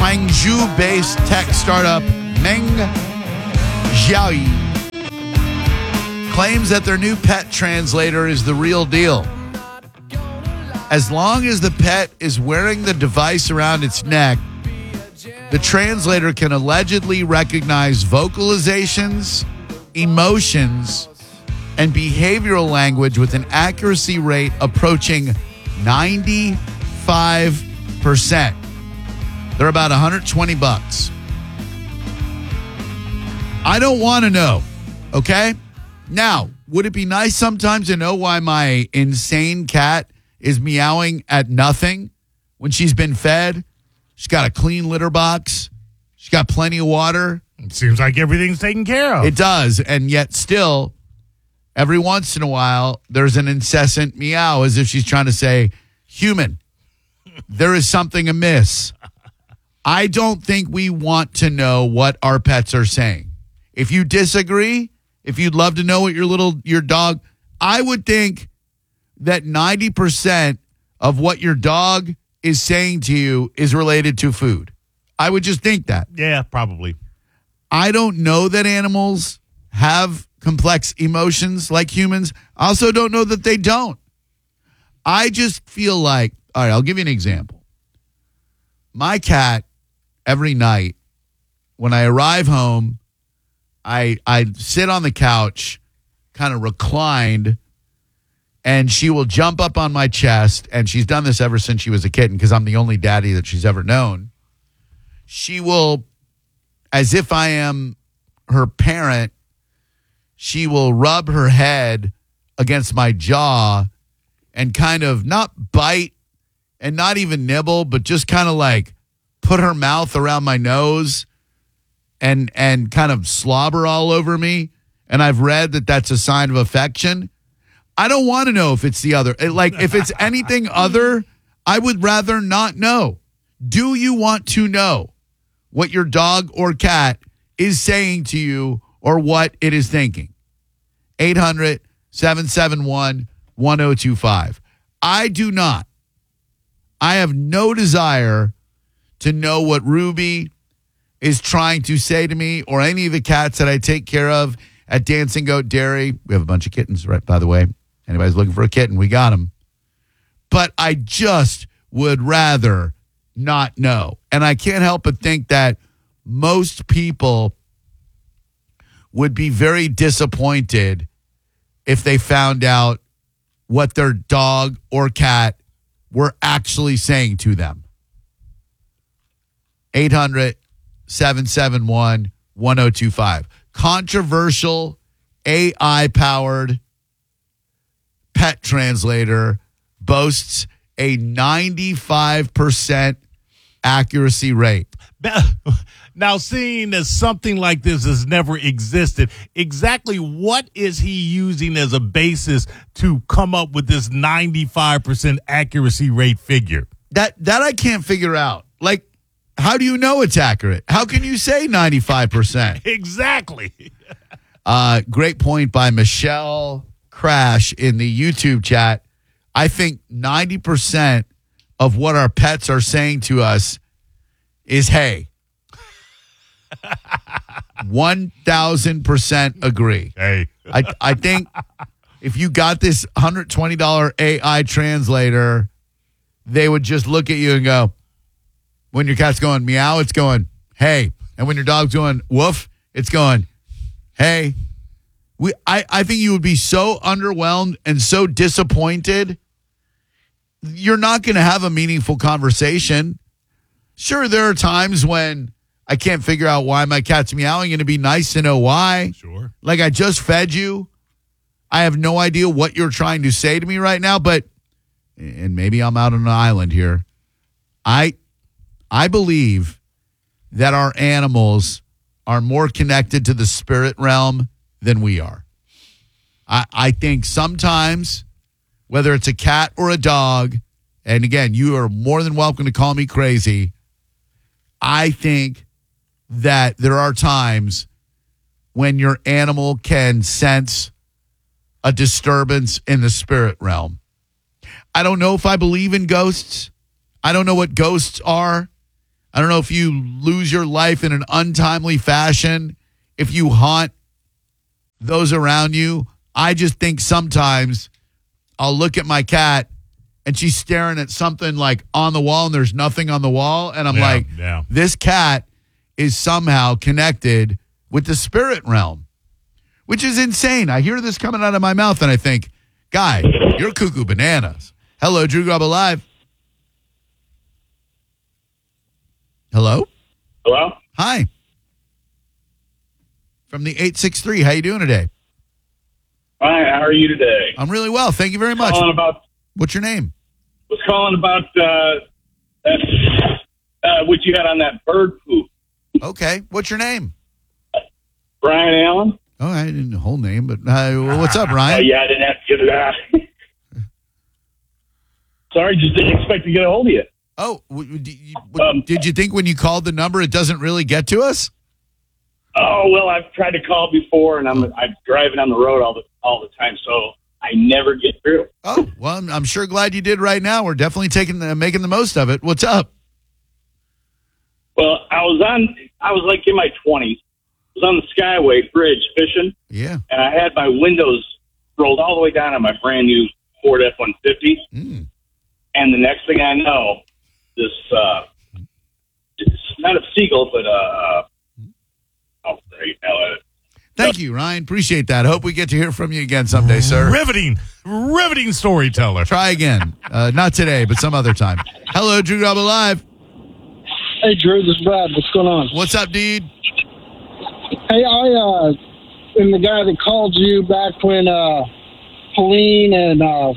Hangzhou-based tech startup Meng Xiaoyi claims that their new pet translator is the real deal. As long as the pet is wearing the device around its neck, the translator can allegedly recognize vocalizations, emotions, and behavioral language with an accuracy rate approaching 95%. They're about $120. I don't want to know, okay? Now, would it be nice sometimes to know why my insane cat is meowing at nothing when she's been fed? She's got a clean litter box. She's got plenty of water. It seems like everything's taken care of. It does, and yet still, every once in a while, there's an incessant meow as if she's trying to say, human, there is something amiss. I don't think we want to know what our pets are saying. If you disagree, if you'd love to know what your dog, I would think that 90% of what your dog is saying to you is related to food. I would just think that. Yeah, probably. I don't know that animals have complex emotions like humans. I also don't know that they don't. I just feel like, all right, I'll give you an example. My cat, every night, when I arrive home, I sit on the couch, kind of reclined, and she will jump up on my chest, and she's done this ever since she was a kitten because I'm the only daddy that she's ever known. She will, as if I am her parent, she will rub her head against my jaw and kind of not bite and not even nibble, but just kind of like put her mouth around my nose and kind of slobber all over me. And I've read that that's a sign of affection. I don't want to know if it's the other. Like, if it's anything other, I would rather not know. Do you want to know what your dog or cat is saying to you or what it is thinking? 800-771-1025. I do not. I have no desire to know what Ruby is trying to say to me or any of the cats that I take care of at Dancing Goat Dairy. We have a bunch of kittens, right, by the way. Anybody's looking for a kitten, we got them. But I just would rather not know. And I can't help but think that most people would be very disappointed if they found out what their dog or cat were actually saying to them. 800-771-1025. Controversial AI-powered pet translator boasts a 95% accuracy rate. Now, seeing that something like this has never existed, exactly what is he using as a basis to come up with this 95% accuracy rate figure? That I can't figure out. Like, how do you know it's accurate? How can you say 95%? Exactly. Great point by Michelle Crash in the YouTube chat. I think 90% of what our pets are saying to us is hey. 1,000% agree. Hey. I think if you got this $120 AI translator, they would just look at you and go, when your cat's going meow, it's going, hey. And when your dog's going woof, it's going, hey. I think you would be so underwhelmed and so disappointed. You're not going to have a meaningful conversation. Sure, there are times when I can't figure out why my cat's meowing, and it'd be nice to know why. Sure. Like, I just fed you. I have no idea what you're trying to say to me right now, but, and maybe I'm out on an island here. I believe that our animals are more connected to the spirit realm than we are. I think sometimes, whether it's a cat or a dog, and again, you are more than welcome to call me crazy, I think that there are times when your animal can sense a disturbance in the spirit realm. I don't know if I believe in ghosts. I don't know what ghosts are. I don't know if you lose your life in an untimely fashion, if you haunt those around you. I just think sometimes I'll look at my cat and she's staring at something like on the wall and there's nothing on the wall. And I'm this cat is somehow connected with the spirit realm, which is insane. I hear this coming out of my mouth and I think, guy, you're cuckoo bananas. Hello, Drew Garabo Live. Hello? Hello? Hi. From the 863. How you doing today? Hi, how are you today? I'm really well. Thank you very much. What's your name? Was calling about what you had on that bird poop. Okay. What's your name? Brian Allen. Oh, I didn't know the whole name, but what's up, Ryan? Oh, yeah, I didn't have to get it out. Sorry, just didn't expect to get a hold of you. Oh, did you think when you called the number it doesn't really get to us? Oh, well, I've tried to call before, and I'm driving on the road all the time, so I never get through. Oh, well, I'm sure glad you did right now. We're definitely making the most of it. What's up? Well, I was like in my 20s. I was on the Skyway Bridge fishing. Yeah. And I had my windows rolled all the way down on my brand new Ford F-150. Mm. And the next thing I know, this, it's not a seagull, but Thank you, Ryan. Appreciate that. Hope we get to hear from you again someday, sir. Riveting storyteller. Try again. Not today, but some other time. Hello, Drew Garabo Live. Hey, Drew, this is Brad. What's going on? What's up, dude? Hey, I am the guy that called you back when Helene and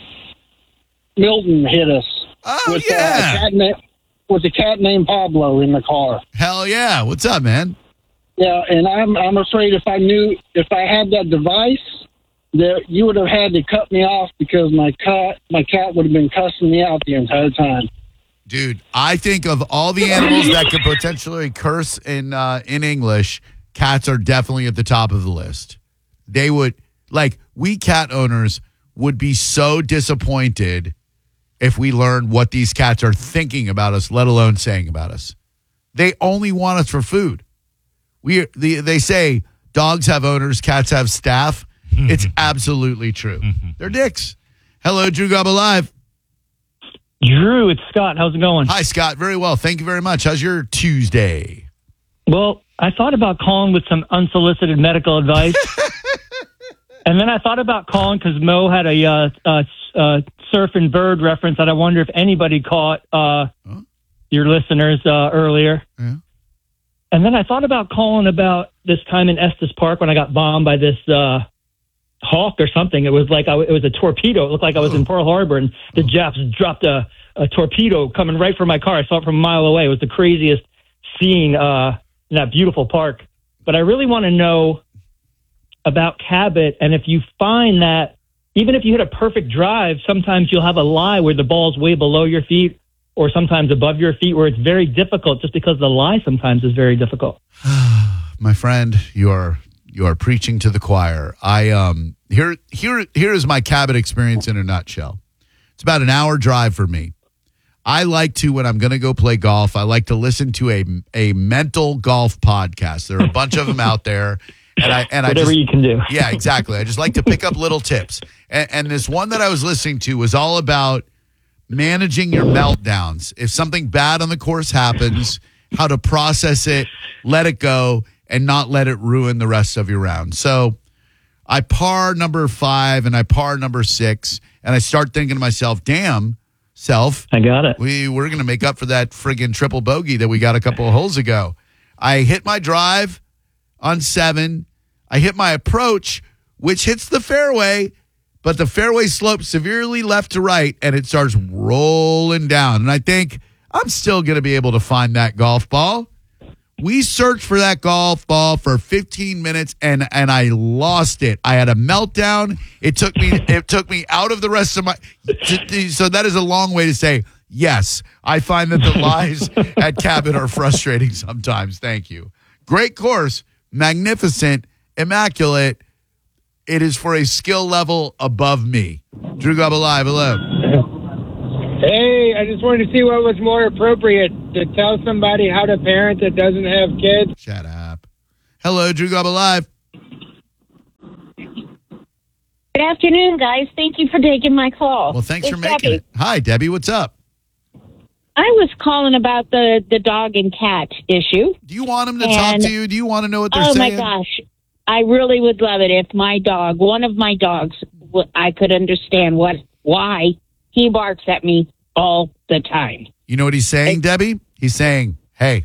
Milton hit us. Oh, with, yeah. With a cat named Pablo in the car. Hell yeah. What's up, man? Yeah, and I'm afraid if I had that device, that you would have had to cut me off because my cat would have been cussing me out the entire time. Dude, I think of all the animals that could potentially curse in English, cats are definitely at the top of the list. They would, we cat owners would be so disappointed if we learned what these cats are thinking about us, let alone saying about us. They only want us for food. They say dogs have owners, cats have staff. It's absolutely true. They're dicks. Hello, Drew Garabo Live. Drew, it's Scott. How's it going? Hi, Scott. Very well. Thank you very much. How's your Tuesday? Well, I thought about calling with some unsolicited medical advice. And then I thought about calling because Mo had a surf and bird reference that I wonder if anybody caught your listeners earlier. Yeah. And then I thought about calling about this time in Estes Park when I got bombed by this hawk or something. It was like it was a torpedo. It looked like I was in Pearl Harbor, and the Japs dropped a torpedo coming right for my car. I saw it from a mile away. It was the craziest scene in that beautiful park. But I really want to know about Cabot, and if you find that even if you hit a perfect drive, sometimes you'll have a lie where the ball's way below your feet or sometimes above your feet where it's very difficult just because the lie sometimes is very difficult. My friend, you are preaching to the choir. Here is my Cabot experience in a nutshell. It's about an hour drive for me. I like to, when I'm going to go play golf, I like to listen to a mental golf podcast. There are a bunch of them out there. Whatever you can do. Yeah, exactly. I just like to pick up little tips. And this one that I was listening to was all about managing your meltdowns. If something bad on the course happens, how to process it, let it go, and not let it ruin the rest of your round. So I par number 5 and I par number 6, and I start thinking to myself, damn, self. I got it. We're going to make up for that friggin' triple bogey that we got a couple of holes ago. I hit my drive on 7. I hit my approach, which hits the fairway, but the fairway slopes severely left to right, and it starts rolling down. And I think I'm still going to be able to find that golf ball. We searched for that golf ball for 15 minutes, and I lost it. I had a meltdown. It took me out of the rest of my. So that is a long way to say yes. I find that the lies at Cabot are frustrating sometimes. Thank you. Great course, magnificent, immaculate. It is for a skill level above me. Drew Garabo Live, hello. Hey, I just wanted to see what was more appropriate, to tell somebody how to parent that doesn't have kids. Shut up. Hello, Drew Garbo Live. Good afternoon, guys. Thank you for taking my call. Well, thanks for It's making Debbie. it. Hi, Debbie. What's up? I was calling about the dog and cat issue. Do you want them to talk And- to you? Do you want to know what they're Oh, saying? my gosh. I really would love it if my dog, one of my dogs, I could understand why he barks at me all the time. You know what he's saying, Debbie? He's saying, hey.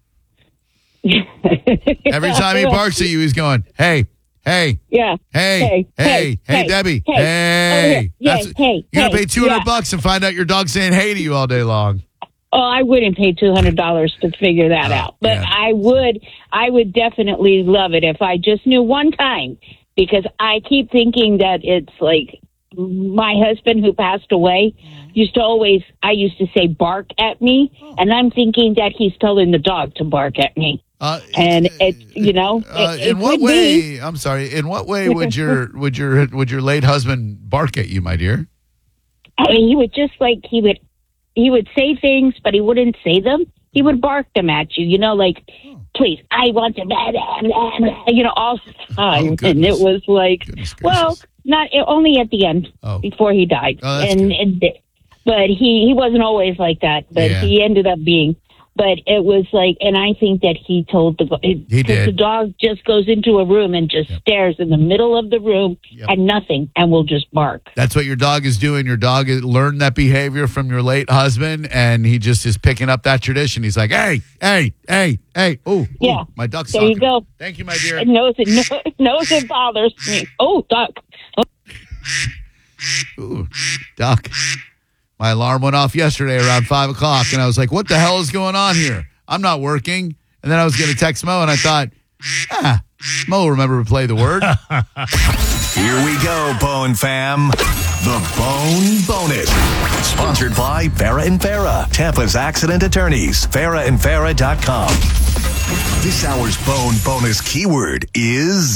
Every time he barks at you, he's going, hey, hey, Yeah. hey, hey, Debbie, hey. hey. Yeah, That's- hey, you're going to hey, pay $200 yeah. and find out your dog's saying hey to you all day long. Oh, I wouldn't pay $200 to figure that out, but yeah. I would definitely love it if I just knew one time, because I keep thinking that it's like my husband who passed away I used to say bark at me, and I'm thinking that he's telling the dog to bark at me. And it in what could way? be. I'm sorry. In what way would your late husband bark at you, my dear? I mean, he would just like he would say things, but he wouldn't say them. He would bark them at you, like, please, I want to, all the time. Oh, and it was like, Goodness gracious. well, only at the end before he died. Oh, that's good. But he wasn't always like that. But Yeah. he ended up being. But it was like, and I think that he told He because did. the dog just goes into a room and just stares in the middle of the room and nothing, and will just bark. That's what your dog is doing. Your dog learned that behavior from your late husband, and he just is picking up that tradition. He's like, hey, hey, hey, hey. Oh, Yeah. my duck's There you talking. go. Thank you, my dear. It knows it bothers me. Oh, duck. Ooh, duck. My alarm went off yesterday around 5 o'clock, and I was like, what the hell is going on here? I'm not working. And then I was going to text Mo, and I thought, Mo will remember to play the word. Here we go, Bone fam. The Bone Bonus. Sponsored by Farah and Farah, Tampa's accident attorneys. FarahandFarah.com. This hour's Bone Bonus keyword is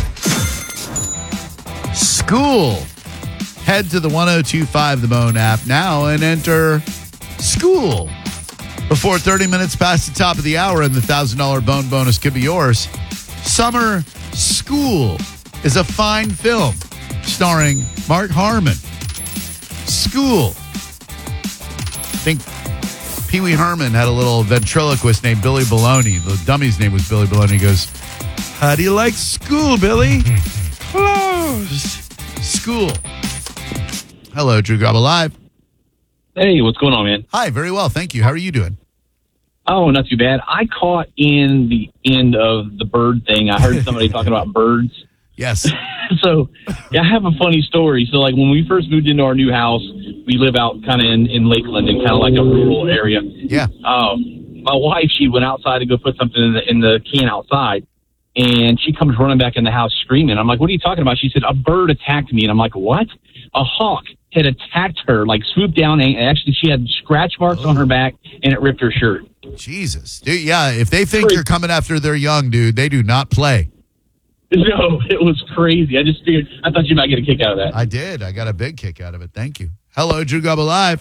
School. Head to the 1025 The Bone app now and enter school. Before 30 minutes past the top of the hour, and the $1,000 Bone Bonus could be yours. Summer School is a fine film starring Mark Harmon. School. I think Pee Wee Herman had a little ventriloquist named Billy Baloney. The dummy's name was Billy Baloney. He goes, how do you like school, Billy? Closed. School. Hello, Drew Garbo Live. Hey, what's going on, man? Hi, very well, thank you. How are you doing? Oh, not too bad. I caught in the end of the bird thing. I heard somebody talking about birds. Yes. So, yeah, I have a funny story. So, like, when we first moved into our new house, we live out kind of in Lakeland, in kind of like a rural area. Yeah. My wife, she went outside to go put something in the can outside, and she comes running back in the house screaming. I'm like, what are you talking about? She said, a bird attacked me. And I'm like, what? A hawk had attacked her, like swooped down, and actually she had scratch marks on her back, and it ripped her shirt. Jesus. Dude, yeah, if they think you're coming after their young, dude, they do not play. No, it was crazy. I thought you might get a kick out of that. I did. I got a big kick out of it. Thank you. Hello, Drew Garbo Live.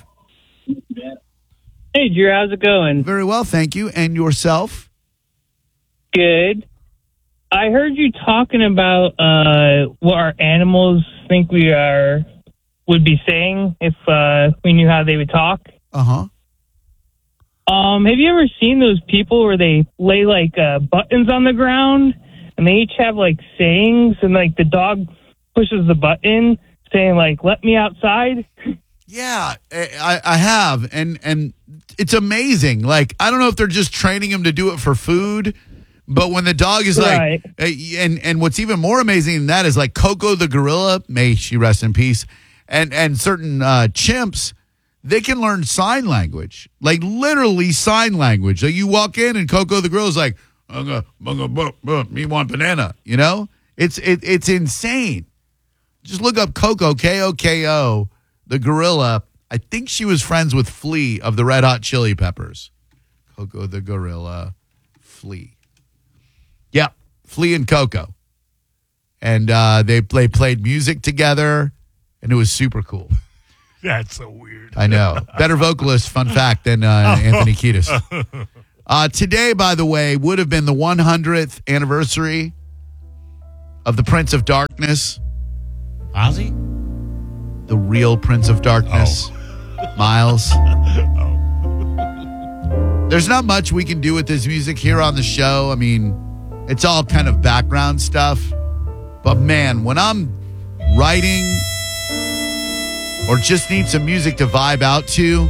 Hey, Drew, how's it going? Very well, thank you. And yourself? Good. I heard you talking about what our animals think would be saying if we knew how they would talk. Uh-huh. Have you ever seen those people where they lay like buttons on the ground and they each have like sayings, and like the dog pushes the button saying like, let me outside? Yeah, I have. And it's amazing. Like, I don't know if they're just training him to do it for food, but when the dog is like, and what's even more amazing than that is like Coco the gorilla, may she rest in peace, and certain chimps, they can learn sign language, like literally sign language. Like you walk in and Coco the gorilla's like, me want banana, you know? It's insane. Just look up Coco, Koko, the gorilla. I think she was friends with Flea of the Red Hot Chili Peppers. Coco the gorilla, Flea. Yeah, Flea and Coco. And they played music together, and it was super cool. That's so weird. I know. Better vocalist, fun fact, than Anthony Kiedis. Today, by the way, would have been the 100th anniversary of the Prince of Darkness. Ozzy? The real Prince of Darkness. Miles. There's not much we can do with this music here on the show. I mean, it's all kind of background stuff. But man, when I'm writing or just need some music to vibe out to,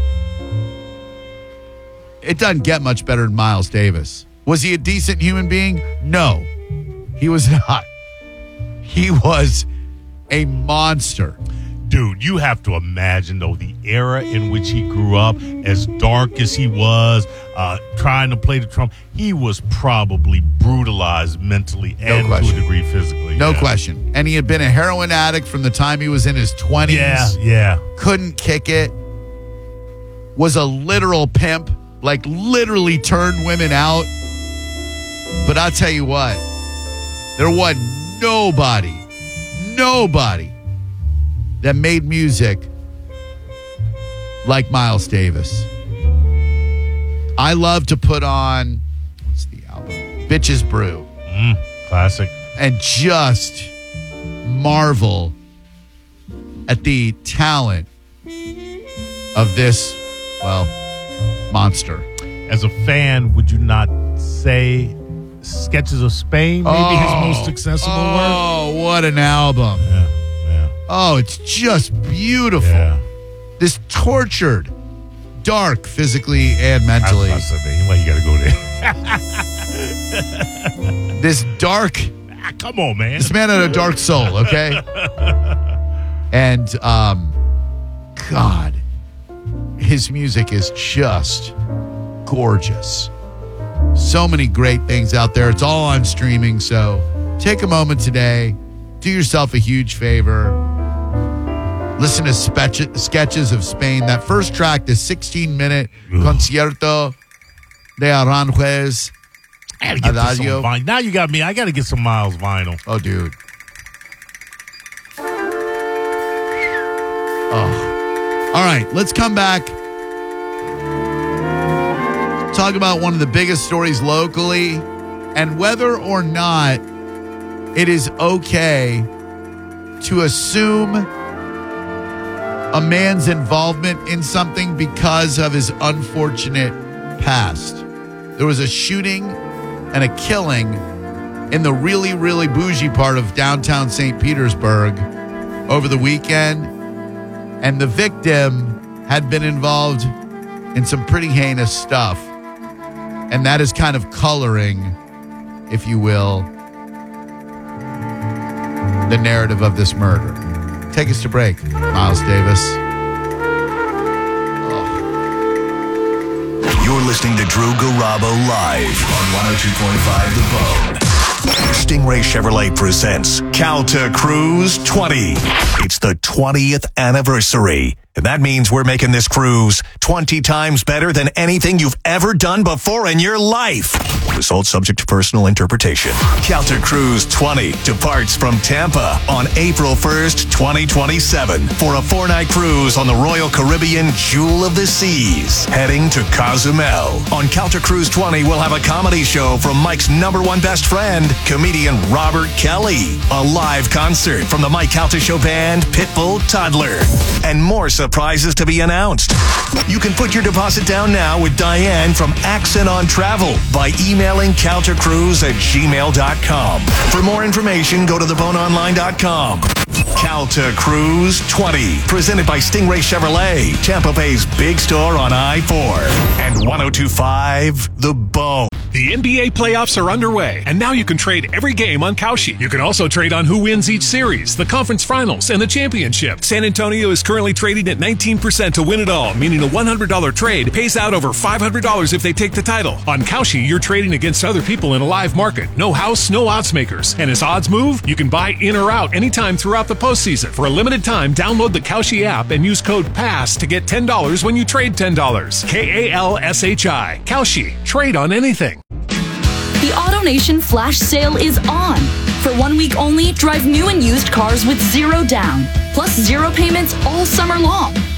it doesn't get much better than Miles Davis. Was he a decent human being? No, he was not. He was a monster. Dude, you have to imagine, though, the era in which he grew up, as dark as he was, trying to play the trumpet. He was probably brutalized mentally and to a degree physically. No question. And he had been a heroin addict from the time he was in his 20s. Yeah. Couldn't kick it. Was a literal pimp. Like, literally turned women out. But I'll tell you what. There was nobody that made music like Miles Davis. I love to put on, what's the album? Bitches Brew. Classic. And just marvel at the talent of this, well, monster. As a fan, would you not say Sketches of Spain, maybe his most accessible work? Oh, what an album. Yeah. Oh, it's just beautiful. Yeah. This tortured, dark physically and mentally. I said, man, why you got to go there? This dark. Come on, man. This man had a dark soul, okay? And, God, his music is just gorgeous. So many great things out there. It's all on streaming, so take a moment today. Do yourself a huge favor. Listen to Sketches of Spain. That first track, the 16-minute Concierto de Aranjuez. Adagio. Now you got me. I got to get some Miles vinyl. Oh, dude. Oh. All right, let's come back. Talk about one of the biggest stories locally and whether or not it is okay to assume a man's involvement in something because of his unfortunate past. There was a shooting and a killing in the really, really bougie part of downtown St. Petersburg over the weekend, and the victim had been involved in some pretty heinous stuff, and that is kind of coloring, if you will, the narrative of this murder. Take us to break, Miles Davis. You're listening to Drew Garabo live on 102.5 The Bone. Stingray Chevrolet presents Calta Cruise 20. It's the 20th anniversary. And that means we're making this cruise 20 times better than anything you've ever done before in your life. Result subject to personal interpretation. Calta Cruise 20 departs from Tampa on April 1st, 2027 for a 4-night cruise on the Royal Caribbean Jewel of the Seas, heading to Cozumel. On Calta Cruise 20, we'll have a comedy show from Mike's number one best friend, comedian Robert Kelly, a live concert from the Mike Calta Show band, Pitbull Toddler, and more surprises to be announced. You can put your deposit down now with Diane from Accent on Travel by emailing caltacruise@gmail.com. For more information, go to theboneonline.com. Calta Cruise 20, presented by Stingray Chevrolet, Tampa Bay's big store on I-4 and 102.5 The Bone. The NBA playoffs are underway, and now you can trade every game on Kalshi. You can also trade on who wins each series, the conference finals, and the championship. San Antonio is currently trading at 19% to win it all, meaning a $100 trade pays out over $500 if they take the title. On Kalshi, you're trading against other people in a live market. No house, no odds makers. And as odds move, you can buy in or out anytime throughout the postseason. For a limited time, download the Kalshi app and use code PASS to get $10 when you trade $10. KALSHI. Kalshi. Trade on anything. The AutoNation Flash Sale is on. For 1 week only, drive new and used cars with 0 down, plus 0 payments all summer long.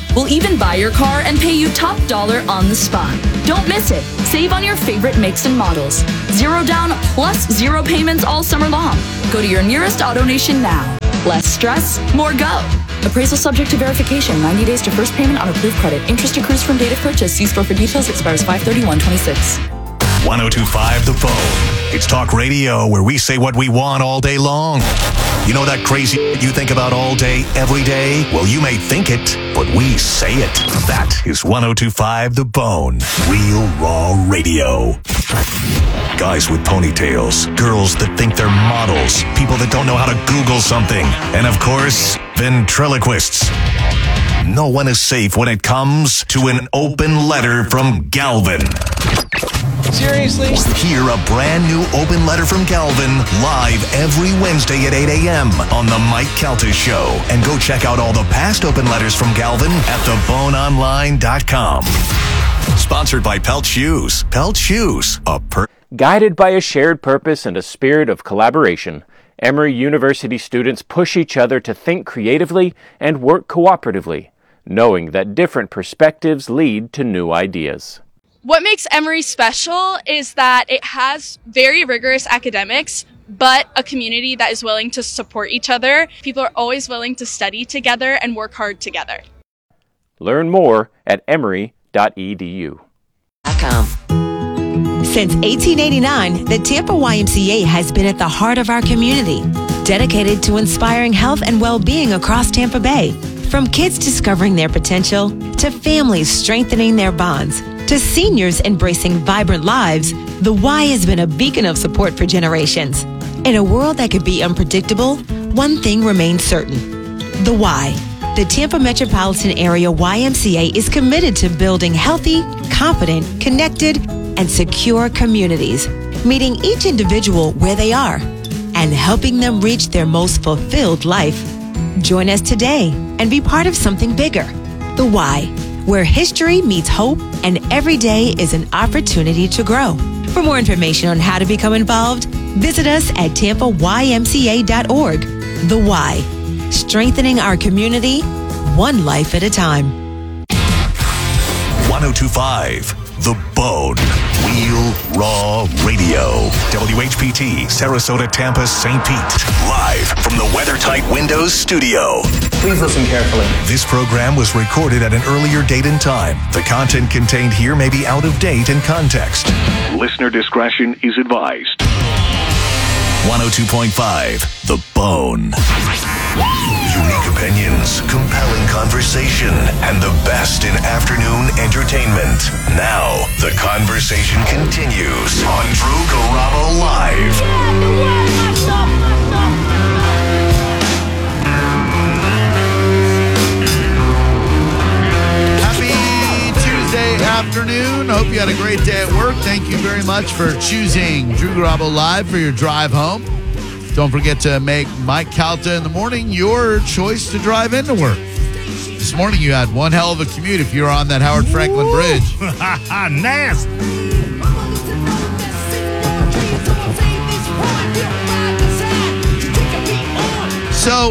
We'll even buy your car and pay you top dollar on the spot. Don't miss it. Save on your favorite makes and models. 0 down plus 0 payments all summer long. Go to your nearest AutoNation now. Less stress, more go. Appraisal subject to verification. 90 days to first payment on approved credit. Interest accrues from date of purchase. See store for details. Expires 5/31/26. 102.5 The Bone. It's talk radio where we say what we want all day long. You know that crazy you think about all day, every day? Well, you may think it, but we say it. That is 102.5 The Bone. Real raw radio. Guys with ponytails, girls that think they're models, people that don't know how to Google something, and of course, ventriloquists. No one is safe when it comes to an open letter from Galvin. Seriously? Hear a brand new open letter from Galvin live every Wednesday at 8 a.m. on the Mike Calta Show. And go check out all the past open letters from Galvin at theboneonline.com. Sponsored by Pelt Shoes. Pelt Shoes. Guided by a shared purpose and a spirit of collaboration, Emory University students push each other to think creatively and work cooperatively, knowing that different perspectives lead to new ideas. What makes Emory special is that it has very rigorous academics, but a community that is willing to support each other. People are always willing to study together and work hard together. Learn more at emory.edu. Since 1889, the Tampa YMCA has been at the heart of our community, dedicated to inspiring health and well-being across Tampa Bay. From kids discovering their potential, to families strengthening their bonds, to seniors embracing vibrant lives, the Y has been a beacon of support for generations. In a world that could be unpredictable, one thing remains certain: the Y. The Tampa Metropolitan Area YMCA is committed to building healthy, confident, connected, and secure communities, meeting each individual where they are and helping them reach their most fulfilled life. Join us today and be part of something bigger. The Y, where history meets hope and every day is an opportunity to grow. For more information on how to become involved, visit us at tampaymca.org. The Y, strengthening our community, one life at a time. 102.5 The Bone. Real raw radio. WHPT, Sarasota, Tampa, St. Pete. Live from the WeatherTight Windows studio. Please listen carefully. This program was recorded at an earlier date and time. The content contained here may be out of date in context. Listener discretion is advised. 102.5 The Bone. Unique opinions, compelling conversation, and the best in afternoon entertainment. Now, the conversation continues on Drew Garabo Live. Happy Tuesday afternoon. Hope you had a great day at work. Thank you very much for choosing Drew Garabo Live for your drive home. Don't forget to make Mike Calta in the morning your choice to drive into work. This morning you had one hell of a commute if you were on that Howard Franklin Bridge. Nasty. So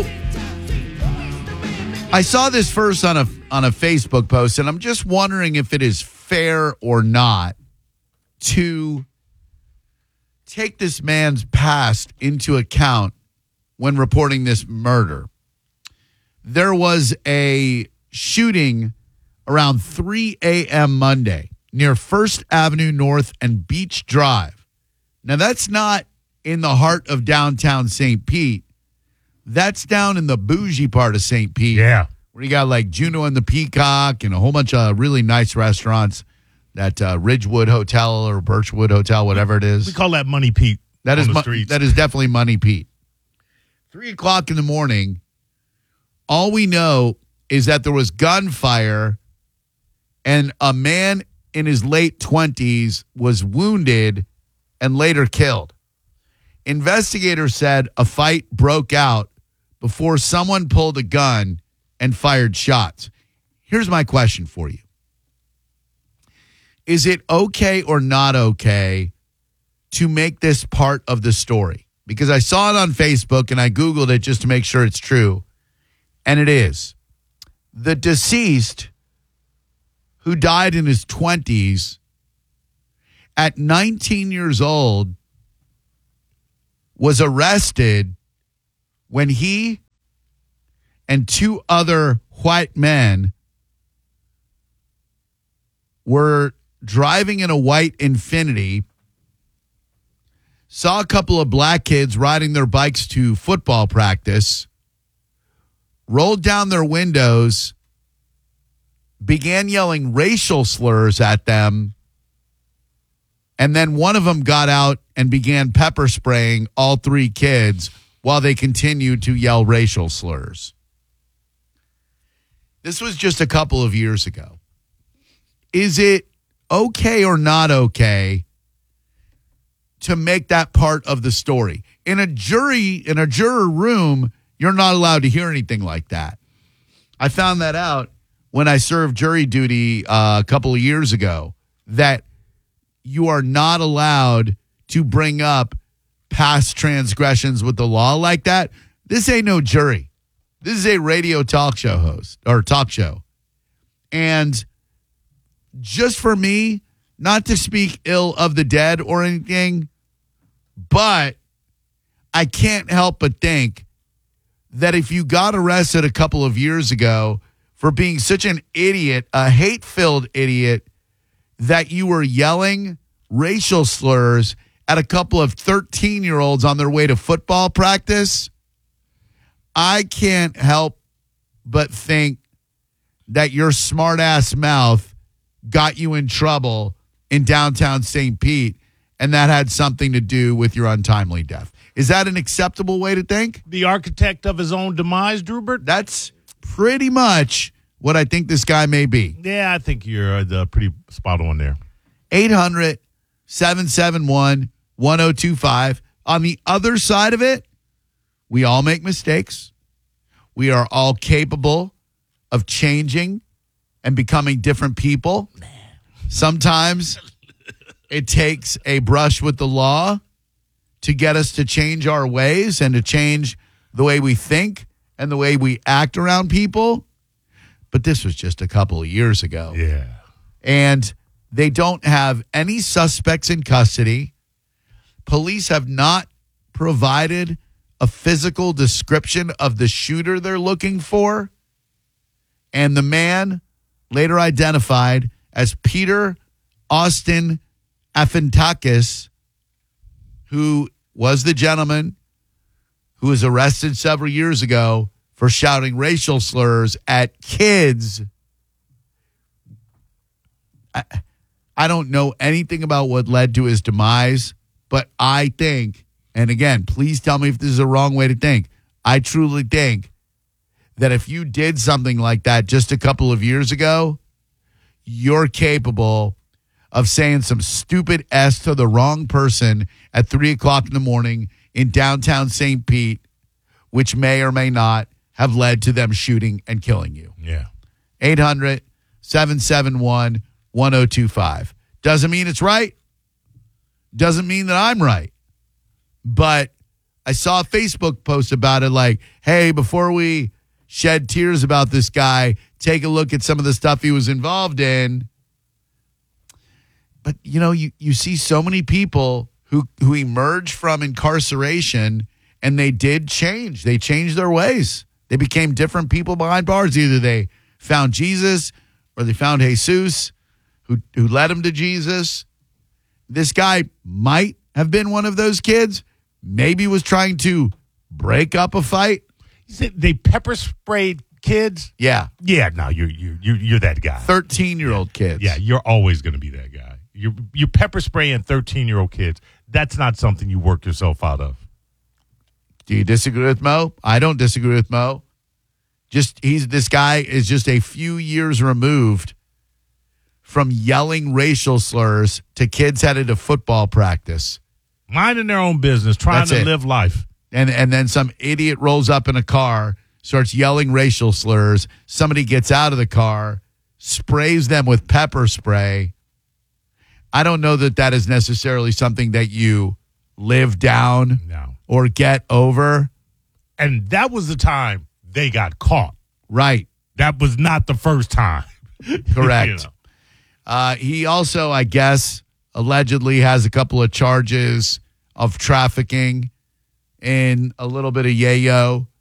I saw this first on a Facebook post, and I'm just wondering if it is fair or not to take this man's past into account when reporting this murder. There was a shooting around 3 a.m. Monday near First Avenue North and Beach Drive. Now, that's not in the heart of downtown St. Pete. That's down in the bougie part of St. Pete. Yeah. Where you got like Juno and the Peacock and a whole bunch of really nice restaurants. That Ridgewood Hotel or Birchwood Hotel, whatever it is. We call that Money Pete. That is streets. that is definitely Money Pete. 3 o'clock in the morning, all we know is that there was gunfire and a man in his late 20s was wounded and later killed. Investigators said a fight broke out before someone pulled a gun and fired shots. Here's my question for you. Is it okay or not okay to make this part of the story? Because I saw it on Facebook and I Googled it just to make sure it's true. And it is. The deceased, who died in his 20s, at 19 years old, was arrested when he and two other white men were driving in a white Infiniti, saw a couple of black kids riding their bikes to football practice, rolled down their windows, began yelling racial slurs at them, and then one of them got out and began pepper spraying all three kids while they continued to yell racial slurs. This was just a couple of years ago. Is it okay or not okay to make that part of the story? In a juror room, you're not allowed to hear anything like that. I found that out when I served jury duty a couple of years ago, that you are not allowed to bring up past transgressions with the law like that. This ain't no jury. This is a radio talk show host or talk show. And just for me, not to speak ill of the dead or anything, but I can't help but think that if you got arrested a couple of years ago for being such an idiot, a hate-filled idiot, that you were yelling racial slurs at a couple of 13-year-olds on their way to football practice, I can't help but think that your smart-ass mouth got you in trouble in downtown St. Pete, and that had something to do with your untimely death. Is that an acceptable way to think? The architect of his own demise, Drubert? That's pretty much what I think this guy may be. Yeah, I think you're pretty spot on there. 800-771-1025. On the other side of it, we all make mistakes. We are all capable of changing and becoming different people. Sometimes it takes a brush with the law to get us to change our ways and to change the way we think and the way we act around people. But this was just a couple of years ago. Yeah. And they don't have any suspects in custody. Police have not provided a physical description of the shooter they're looking for. And the man, later identified as Peter Austin Afantakis, who was the gentleman who was arrested several years ago for shouting racial slurs at kids. I don't know anything about what led to his demise, but I think, and again, please tell me if this is a wrong way to think, I truly think that if you did something like that just a couple of years ago, you're capable of saying some stupid S to the wrong person at 3 o'clock in the morning in downtown St. Pete, which may or may not have led to them shooting and killing you. Yeah. 800-771-1025. Doesn't mean it's right. Doesn't mean that I'm right. But I saw a Facebook post about it like, hey, before we shed tears about this guy, take a look at some of the stuff he was involved in. But, you know, you see so many people who emerge from incarceration and they did change. They changed their ways. They became different people behind bars. Either they found Jesus or they found Jesus who led them to Jesus. This guy might have been one of those kids. Maybe was trying to break up a fight. You said they pepper sprayed kids? Yeah. Yeah, no, you're that guy. 13-year-old kids. Yeah, you're always going to be that guy. You pepper spraying 13-year-old kids. That's not something you work yourself out of. Do you disagree with Mo? I don't disagree with Mo. This guy is just a few years removed from yelling racial slurs to kids headed to football practice. Minding their own business, trying to live life. And then some idiot rolls up in a car, starts yelling racial slurs. Somebody gets out of the car, sprays them with pepper spray. I don't know that is necessarily something that you live down or get over. And that was the time they got caught. Right. that was not the first time. Correct. He also, I guess, allegedly has a couple of charges of trafficking in a little bit of yayo.